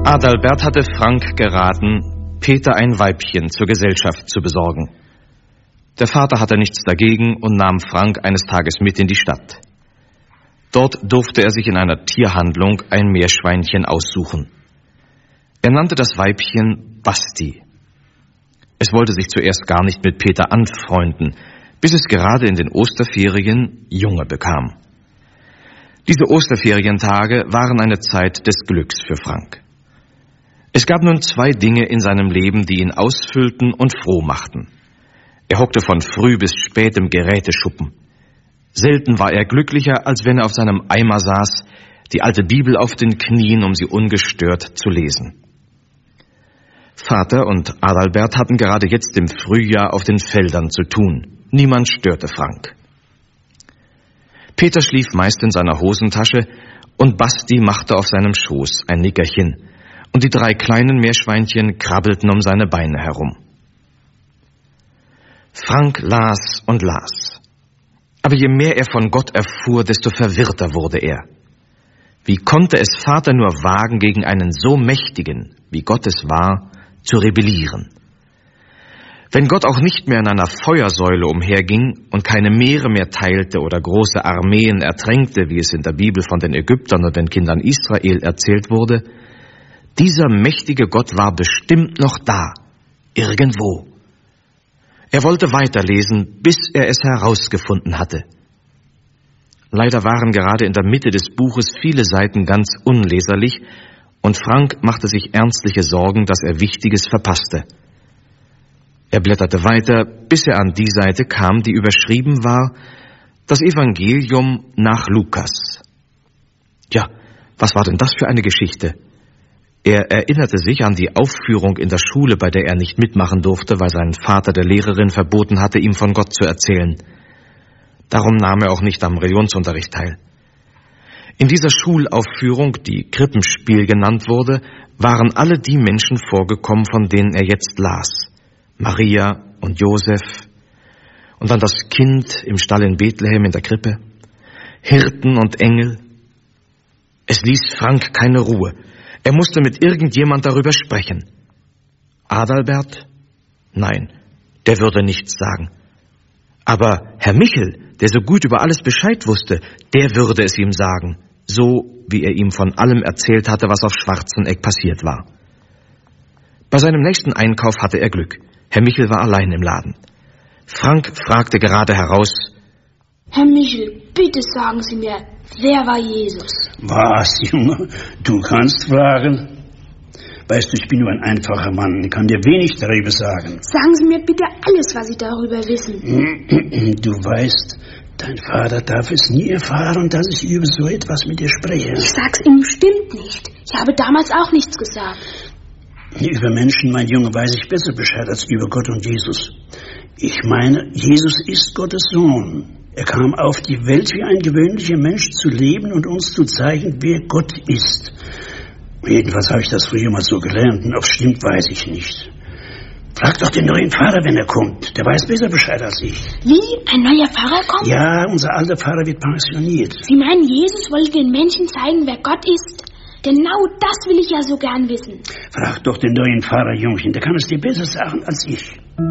Adalbert hatte Frank geraten, Peter ein Weibchen zur Gesellschaft zu besorgen. Der Vater hatte nichts dagegen und nahm Frank eines Tages mit in die Stadt. Dort durfte er sich in einer Tierhandlung ein Meerschweinchen aussuchen. Er nannte das Weibchen Basti. Es wollte sich zuerst gar nicht mit Peter anfreunden, bis es gerade in den Osterferien Junge bekam. Diese Osterferientage waren eine Zeit des Glücks für Frank. Es gab nun 2 Dinge in seinem Leben, die ihn ausfüllten und froh machten. Er hockte von früh bis spät im Geräteschuppen. Selten war er glücklicher, als wenn er auf seinem Eimer saß, die alte Bibel auf den Knien, um sie ungestört zu lesen. Vater und Adalbert hatten gerade jetzt im Frühjahr auf den Feldern zu tun. Niemand störte Frank. Peter schlief meist in seiner Hosentasche und Basti machte auf seinem Schoß ein Nickerchen und die 3 kleinen Meerschweinchen krabbelten um seine Beine herum. Frank las und las. Aber je mehr er von Gott erfuhr, desto verwirrter wurde er. Wie konnte es Vater nur wagen, gegen einen so mächtigen, wie Gott es war, zu rebellieren? Wenn Gott auch nicht mehr in einer Feuersäule umherging und keine Meere mehr teilte oder große Armeen ertränkte, wie es in der Bibel von den Ägyptern und den Kindern Israel erzählt wurde, dieser mächtige Gott war bestimmt noch da, irgendwo. Er wollte weiterlesen, bis er es herausgefunden hatte. Leider waren gerade in der Mitte des Buches viele Seiten ganz unleserlich und Frank machte sich ernstliche Sorgen, dass er Wichtiges verpasste. Er blätterte weiter, bis er an die Seite kam, die überschrieben war, das Evangelium nach Lukas. Ja, was war denn das für eine Geschichte? Er erinnerte sich an die Aufführung in der Schule, bei der er nicht mitmachen durfte, weil sein Vater der Lehrerin verboten hatte, ihm von Gott zu erzählen. Darum nahm er auch nicht am Religionsunterricht teil. In dieser Schulaufführung, die Krippenspiel genannt wurde, waren alle die Menschen vorgekommen, von denen er jetzt las. Maria und Josef und dann das Kind im Stall in Bethlehem in der Krippe, Hirten und Engel. Es ließ Frank keine Ruhe. Er musste mit irgendjemand darüber sprechen. Adalbert? Nein, der würde nichts sagen. Aber Herr Michel, der so gut über alles Bescheid wusste, der würde es ihm sagen, so wie er ihm von allem erzählt hatte, was auf Schwarzenegg passiert war. Bei seinem nächsten Einkauf hatte er Glück. Herr Michel war allein im Laden. Frank fragte gerade heraus: Herr Michel, bitte sagen Sie mir, wer war Jesus? Was, Junge? Du kannst fragen. Weißt du, ich bin nur ein einfacher Mann. Ich kann dir wenig darüber sagen. Sagen Sie mir bitte alles, was Sie darüber wissen. Du weißt, dein Vater darf es nie erfahren, dass ich über so etwas mit dir spreche. Ich sag's ihm bestimmt nicht. Ich habe damals auch nichts gesagt. Über Menschen, mein Junge, weiß ich besser Bescheid als über Gott und Jesus. Ich meine, Jesus ist Gottes Sohn. Er kam auf die Welt wie ein gewöhnlicher Mensch zu leben und uns zu zeigen, wer Gott ist. Jedenfalls habe ich das früher mal so gelernt, und ob es stimmt, weiß ich nicht. Frag doch den neuen Pfarrer, wenn er kommt. Der weiß besser Bescheid als ich. Wie? Ein neuer Pfarrer kommt? Ja, unser alter Pfarrer wird pensioniert. Sie meinen, Jesus wollte den Menschen zeigen, wer Gott ist? Genau das will ich ja so gern wissen. Frag doch den neuen Pfarrer, Jungchen. Der kann es dir besser sagen als ich.